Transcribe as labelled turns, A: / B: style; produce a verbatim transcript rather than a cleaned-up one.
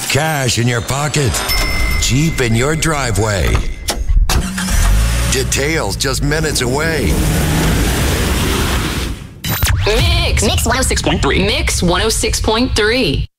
A: Cash in your pocket. Jeep in your driveway. Details just minutes away.
B: Mix. Mix one oh six point three. Mix one oh six point three.